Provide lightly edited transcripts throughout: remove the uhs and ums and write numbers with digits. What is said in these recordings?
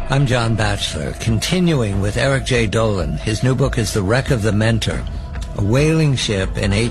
I'm John Batchelor, continuing with Eric J. Dolan. His new book is The Wreck of the Mentor, a whaling ship in the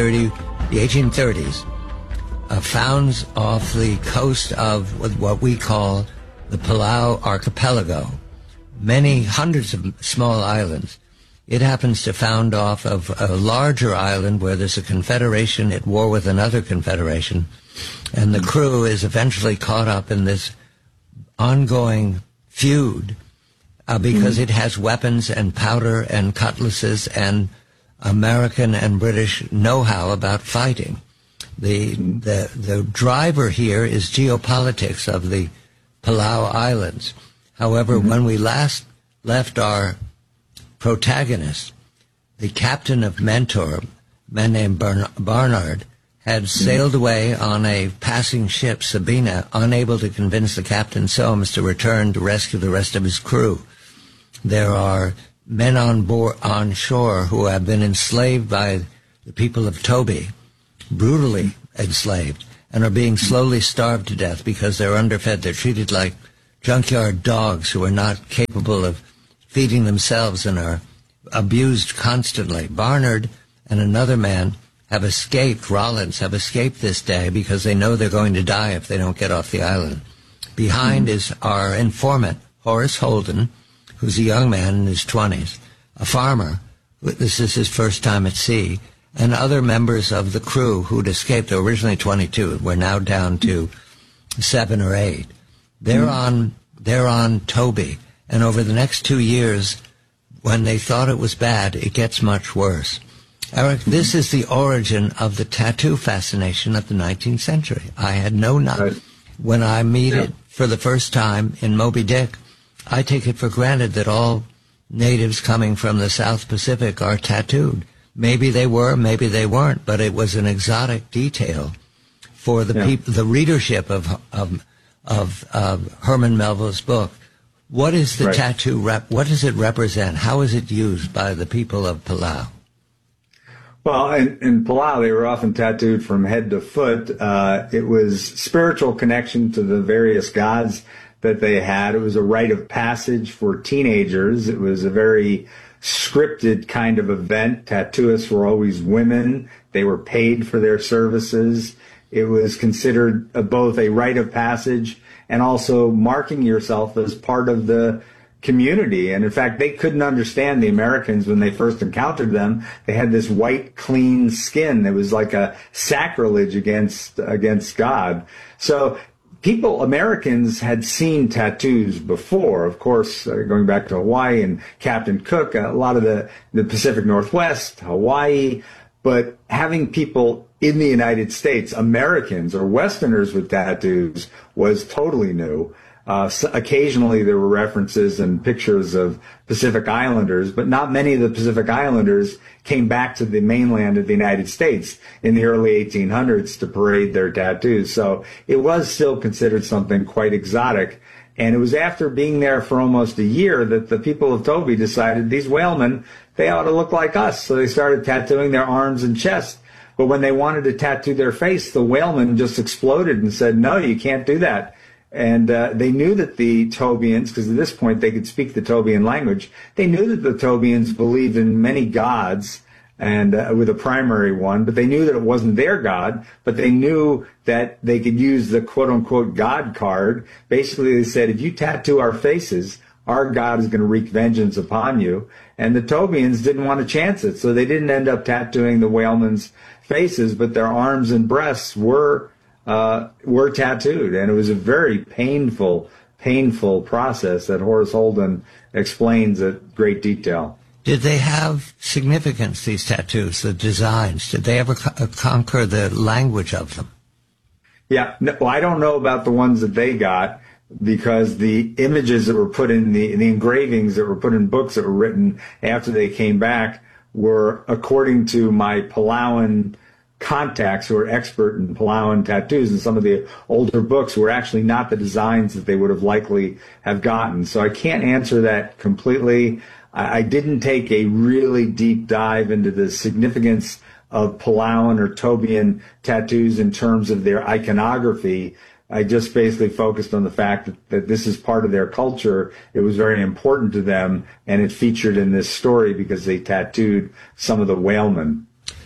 1830s, founds off the coast of what we call the Palau Archipelago, many hundreds of small islands. It happens to found off of a larger island where there's a confederation at war with another confederation, and the crew is eventually caught up in this ongoing feud because it has weapons and powder and cutlasses and American and British know-how about fighting. The driver here is geopolitics of the Palau Islands. However, when we last left our protagonist, the captain of Mentor, a man named Barnard, had sailed away on a passing ship, Sabina, unable to convince the captain Soames to return to rescue the rest of his crew. There are men on shore who have been enslaved by the people of Toby, brutally enslaved, and are being slowly starved to death because they're underfed. They're treated like junkyard dogs who are not capable of feeding themselves and are abused constantly. Barnard and another man have escaped, Rollins, have escaped this day because they know they're going to die if they don't get off the island. Behind is our informant, Horace Holden, who's a young man in his 20s, a farmer. This is his first time at sea, and other members of the crew who'd escaped. They were originally 22. We're now down to 7 or 8. They're on Toby, and over the next 2 years, when they thought it was bad, it gets much worse. Eric, this is the origin of the tattoo fascination of the 19th century. I had no knowledge. Right. When I meet it for the first time in Moby Dick, I take it for granted that all natives coming from the South Pacific are tattooed. Maybe they were, maybe they weren't, but it was an exotic detail for the people, the readership of Herman Melville's book. What is the tattoo? What does it represent? How is it used by the people of Palau? Well, in Palau, they were often tattooed from head to foot. It was spiritual connection to the various gods that they had. It was a rite of passage for teenagers. It was a very scripted kind of event. Tattooists were always women. They were paid for their services. It was considered both a rite of passage and also marking yourself as part of the community. And in fact, they couldn't understand the Americans when they first encountered them. They had this white, clean skin. It was like a sacrilege against God. So Americans had seen tattoos before, of course, going back to Hawaii and Captain Cook, a lot of the Pacific Northwest, Hawaii, but having people in the United States, Americans or Westerners with tattoos, was totally new. Occasionally there were references and pictures of Pacific Islanders, but not many of the Pacific Islanders came back to the mainland of the United States in the early 1800s to parade their tattoos. So it was still considered something quite exotic. And it was after being there for almost a year that the people of Toby decided these whalemen, they ought to look like us. So they started tattooing their arms and chest. But when they wanted to tattoo their face, the whalemen just exploded and said, no, you can't do that. And they knew that the Tobians, because at this point they could speak the Tobian language, they knew that the Tobians believed in many gods, and with a primary one, but they knew that it wasn't their god, but they knew that they could use the quote-unquote God card. Basically, they said, if you tattoo our faces, our God is going to wreak vengeance upon you. And the Tobians didn't want to chance it, so they didn't end up tattooing the whalemen's faces, but their arms and breasts were tattooed, and it was a very painful process that Horace Holden explains at great detail. Did they have significance, these tattoos, the designs? Did they ever conquer the language of them? Yeah, no, I don't know about the ones that they got, because the images that were put in the engravings that were put in books that were written after they came back were, according to my Palauan contacts who are expert in Palauan tattoos, and some of the older books were actually not the designs that they would have likely have gotten. So I can't answer that completely. I didn't take a really deep dive into the significance of Palauan or Tobian tattoos in terms of their iconography. I just basically focused on the fact that this is part of their culture. It was very important to them, and it featured in this story because they tattooed some of the whalemen.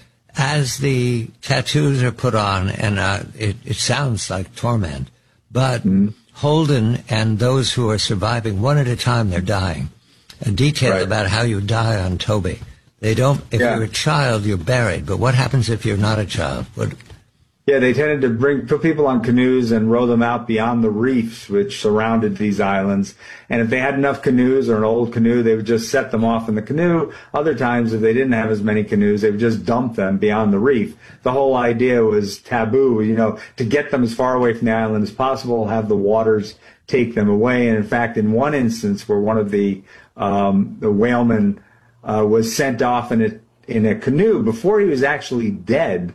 As the tattoos are put on, and it sounds like torment, but Holden and those who are surviving, one at a time, they're dying. A detail about how you die on Toby. They don't. If you're a child, you're buried. But what happens if you're not a child? Yeah, they tended to put people on canoes and row them out beyond the reefs which surrounded these islands. And if they had enough canoes or an old canoe, they would just set them off in the canoe. Other times, if they didn't have as many canoes, they would just dump them beyond the reef. The whole idea was taboo, to get them as far away from the island as possible, have the waters take them away. And in fact, in one instance where one of the whalemen was sent off in a canoe before he was actually dead,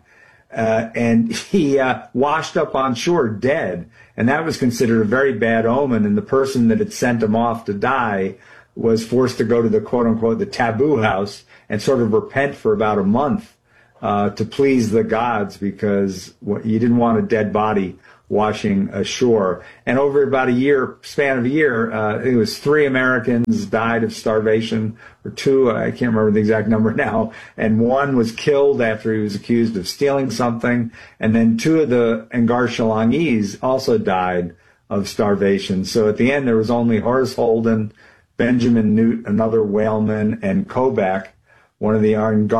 and he washed up on shore dead, and that was considered a very bad omen. And the person that had sent him off to die was forced to go to the quote unquote the taboo house and sort of repent for about a month to please the gods, because you didn't want a dead body washing ashore. And over about span of a year, it was 3 Americans died of starvation, or 2, I can't remember the exact number now, and 1 was killed after he was accused of stealing something, and then 2 of the Ngarchalangese also died of starvation. So at the end, there was only Horace Holden, Benjamin Newt, another whaleman, and Kobach, one of the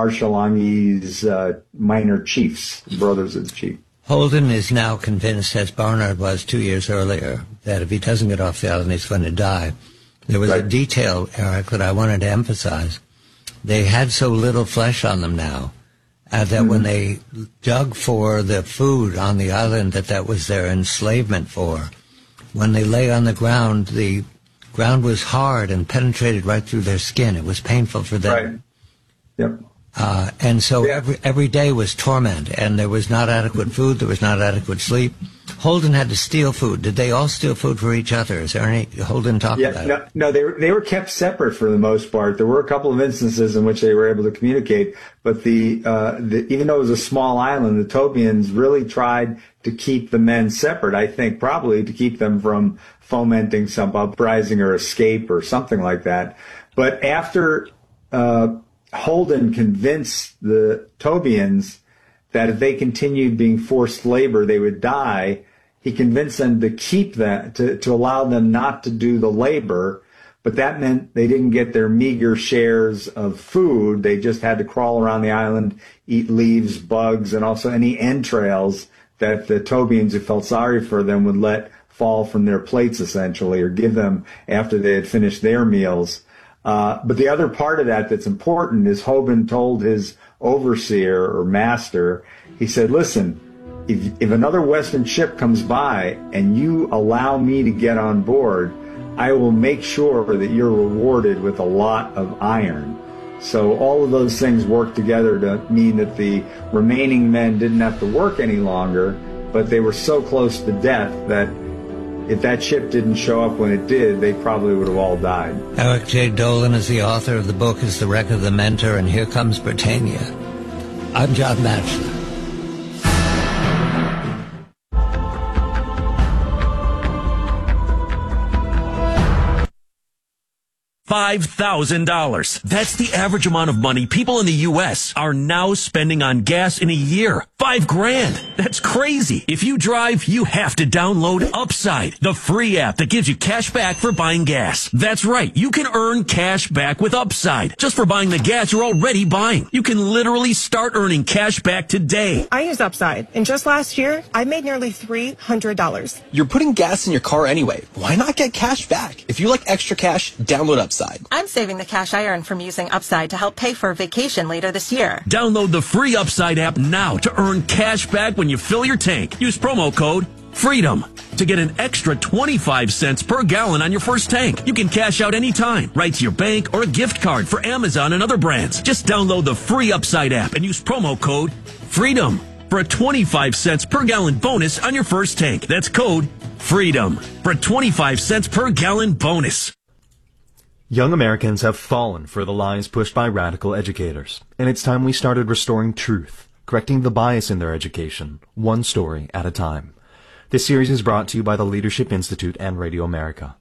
Ngarchalangese minor chiefs, brothers of the chief. Holden is now convinced, as Barnard was 2 years earlier, that if he doesn't get off the island, he's going to die. There was a detail, Eric, that I wanted to emphasize. They had so little flesh on them now that when they dug for the food on the island that was their enslavement for, when they lay on the ground was hard and penetrated right through their skin. It was painful for them. Right. Yep. And so every day was torment, and there was not adequate food, there was not adequate sleep. Holden had to steal food. Did they all steal food for each other? Is there any Holden talk about it? No, they were kept separate for the most part. There were a couple of instances in which they were able to communicate, but even though it was a small island, the Tobians really tried to keep the men separate, I think probably to keep them from fomenting some uprising or escape or something like that. But after Holden convinced the Tobians that if they continued being forced labor, they would die. He convinced them to keep that, to allow them not to do the labor, but that meant they didn't get their meager shares of food. They just had to crawl around the island, eat leaves, bugs, and also any entrails that the Tobians, who felt sorry for them, would let fall from their plates, essentially, or give them after they had finished their meals. But the other part of that's important is Holden told his overseer or master, he said, listen, if another Western ship comes by and you allow me to get on board, I will make sure that you're rewarded with a lot of iron. So all of those things worked together to mean that the remaining men didn't have to work any longer, but they were so close to death that if that ship didn't show up when it did, they probably would have all died. Eric J. Dolan is the author of the book Is the Wreck of the Mentor, and Here Comes Britannia. I'm John Batchelor. $5,000. That's the average amount of money people in the U.S. are now spending on gas in a year. $5,000. That's crazy. If you drive, you have to download Upside, the free app that gives you cash back for buying gas. That's right. You can earn cash back with Upside just for buying the gas you're already buying. You can literally start earning cash back today. I use Upside, and just last year, I made nearly $300. You're putting gas in your car anyway. Why not get cash back? If you like extra cash, download Upside. I'm saving the cash I earn from using Upside to help pay for a vacation later this year. Download the free Upside app now to earn cash back when you fill your tank. Use promo code FREEDOM to get an extra 25 cents per gallon on your first tank. You can cash out anytime, right to your bank or a gift card for Amazon and other brands. Just download the free Upside app and use promo code FREEDOM for a 25 cents per gallon bonus on your first tank. That's code FREEDOM for a 25 cents per gallon bonus. Young Americans have fallen for the lies pushed by radical educators, and it's time we started restoring truth, correcting the bias in their education, one story at a time. This series is brought to you by the Leadership Institute and Radio America.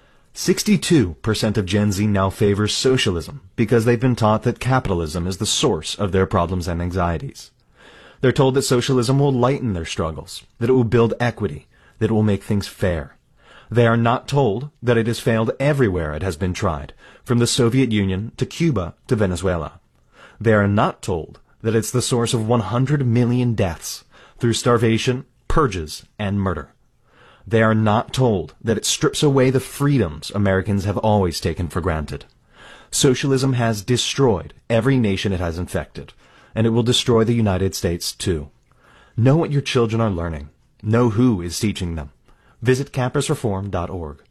62% of Gen Z now favors socialism because they've been taught that capitalism is the source of their problems and anxieties. They're told that socialism will lighten their struggles, that it will build equity, that it will make things fair. They are not told that it has failed everywhere it has been tried, from the Soviet Union to Cuba to Venezuela. They are not told that it's the source of 100 million deaths through starvation, purges, and murder. They are not told that it strips away the freedoms Americans have always taken for granted. Socialism has destroyed every nation it has infected, and it will destroy the United States too. Know what your children are learning. Know who is teaching them. Visit campusreform.org.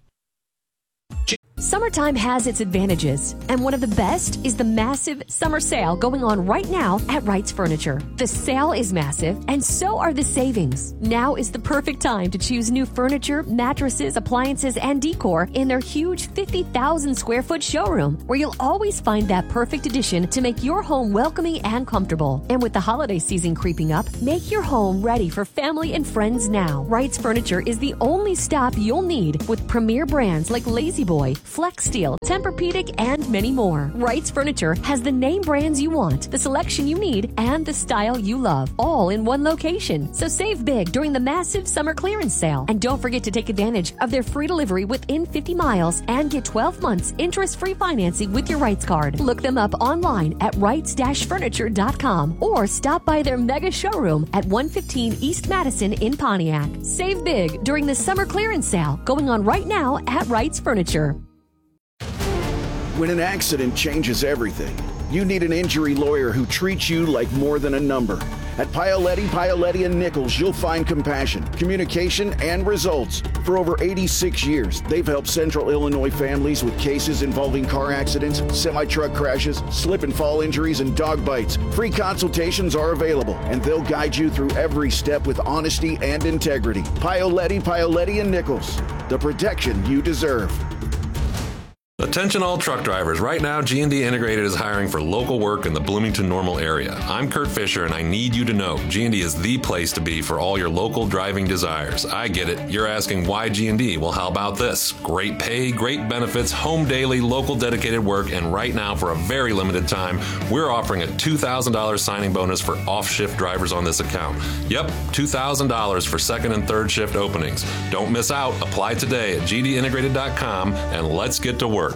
Summertime has its advantages, and one of the best is the massive summer sale going on right now at Wright's Furniture. The sale is massive, and so are the savings. Now is the perfect time to choose new furniture, mattresses, appliances, and decor in their huge 50,000 square foot showroom, where you'll always find that perfect addition to make your home welcoming and comfortable. And with the holiday season creeping up, make your home ready for family and friends now. Wright's Furniture is the only stop you'll need with premier brands like La-Z-Boy, Flex Steel, Tempur-Pedic, and many more. Wright's Furniture has the name brands you want, the selection you need, and the style you love, all in one location. So save big during the massive summer clearance sale. And don't forget to take advantage of their free delivery within 50 miles and get 12 months interest-free financing with your Wright's card. Look them up online at wrights-furniture.com or stop by their mega showroom at 115 East Madison in Pontiac. Save big during the summer clearance sale going on right now at Wright's Furniture. When an accident changes everything, you need an injury lawyer who treats you like more than a number. At Paoletti, Nichols, you'll find compassion, communication, and results. For over 86 years, they've helped Central Illinois families with cases involving car accidents, semi-truck crashes, slip and fall injuries, and dog bites. Free consultations are available, and they'll guide you through every step with honesty and integrity. Paoletti, Nichols, the protection you deserve. Attention all truck drivers. Right now, G&D Integrated is hiring for local work in the Bloomington-Normal area. I'm Kurt Fisher, and I need you to know G&D is the place to be for all your local driving desires. I get it. You're asking why G&D? Well, how about this? Great pay, great benefits, home daily, local dedicated work, and right now, for a very limited time, we're offering a $2,000 signing bonus for off-shift drivers on this account. Yep, $2,000 for second and third shift openings. Don't miss out. Apply today at gdintegrated.com, and let's get to work.